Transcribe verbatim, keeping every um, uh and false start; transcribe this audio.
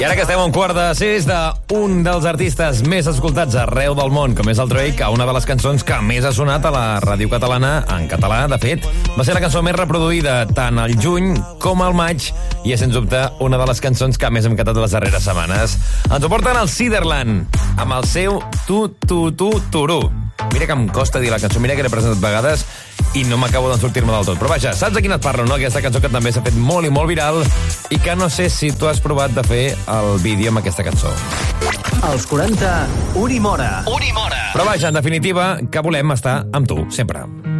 I ara que estem a un quart de sis d'un dels artistes més escoltats arreu del món, com és el Drake, a una de les cançons que més ha sonat a la ràdio catalana en català, de fet, va ser la cançó més reproduïda tant al juny com al maig i és, sens dubte, una de les cançons que més hem cantat les darreres setmanes. Ens ho porten al Ciderland, amb el seu Tu, Tu, Tu, Turú. Mira que em costa dir la cançó, mira que l'he presentat vegades i no m'acabo de sortir-me del tot. Però vaja, saps de quina et parlo, no? Aquesta cançó que també s'ha fet molt i molt viral i que no sé si tu has provat de fer el vídeo amb aquesta cançó. Als quaranta, Uri Mora. Uri Mora. Però vaja, en definitiva, que volem estar amb tu, sempre.